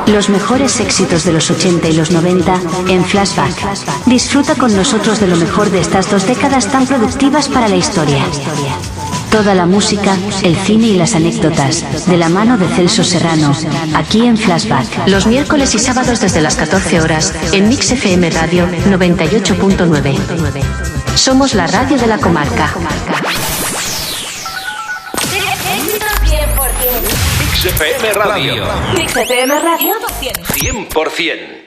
Los mejores éxitos de los 80 y los 90 en Flashback. Disfruta con nosotros de lo mejor de estas 2 décadas tan productivas para la historia. Toda la música, el cine y las anécdotas, de la mano de Celso Serrano, aquí en Flashback. Los miércoles y sábados desde las 14 horas, en Mix FM Radio 98.9. Somos la radio de la comarca. Mix FM Radio. Mix FM Radio 100%.